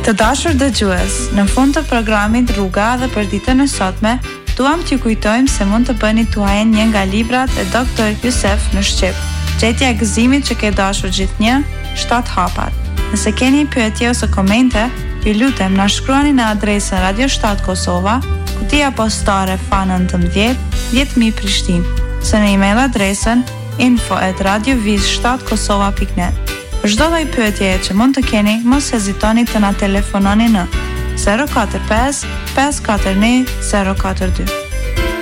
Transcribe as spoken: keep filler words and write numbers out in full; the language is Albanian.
Të dashur dëgjues, në fund të programit Rruga dhe për ditën e sotme, duam t'ju kujtojmë se mund të bëni tuajen një nga librat e doktor Jusef në shqip. Gjetja e gëzimit që ke dashur gjithnjë, shtat hapat. Nëse keni pyetje ose komente, ju lutem na shkruani në adresën Radio shtat Kosova, kutia postare F A nëntëmbëdhjetë dhjetë mijë Prishtinë, ose në email adresën info at radioviz shtat kosova pikë net. Për çdo lloj pyetjeje që mund të keni, mos hezitoni të na telefononi në zero katër pesë pesë katër një zero katër dy.